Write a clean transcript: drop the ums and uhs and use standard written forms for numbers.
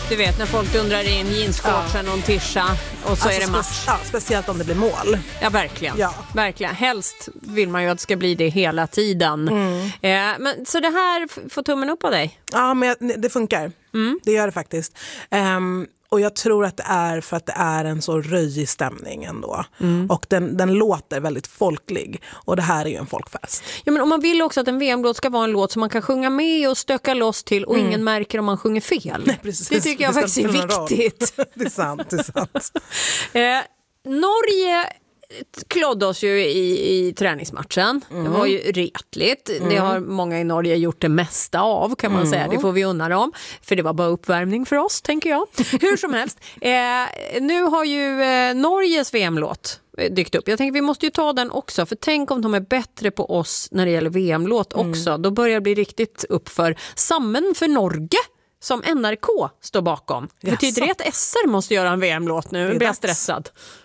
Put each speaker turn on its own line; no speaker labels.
Du vet, när folk dundrar in jeansshortsen och en tisha och så är det match.
Speciellt om det blir mål.
Ja, verkligen.
Ja.
Verkligen. Helst vill man ju att det ska bli det hela tiden. Men, så det här får tummen upp av dig?
Ja, men det funkar. Det gör det faktiskt. Och jag tror att det är för att det är en så röjig stämning ändå. Och den låter väldigt folklig. Och det här är ju en folkfest.
Ja, men om man vill också att en VM-låt ska vara en låt som man kan sjunga med och stöka loss till och ingen märker om man sjunger fel.
Nej, precis.
Det tycker jag faktiskt är viktigt.
Det är sant, det är sant.
Norge klodde oss ju i träningsmatchen. Det var ju retligt. Det har många i Norge gjort det mesta av, kan man säga. Det får vi unna dem. För det var bara uppvärmning för oss, tänker jag. Hur som helst. Nu har ju Norges VM-låt dykt upp. Jag tänker vi måste ju ta den också. För tänk om de är bättre på oss när det gäller VM-låt också. Då börjar det bli riktigt upp för Sammen för Norge, som NRK står bakom. Betyder det att SR måste göra en VM-låt nu? Jag blir stressad.